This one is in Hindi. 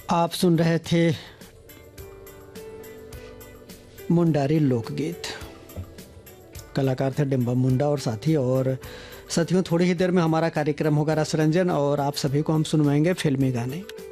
आप सुन रहे थे मुंडारी लोकगीत। कलाकार थे डिम्बा मुंडा और साथियों थोड़ी ही देर में हमारा कार्यक्रम होगा रसरंजन और आप सभी को हम सुनवाएंगे फिल्मी गाने।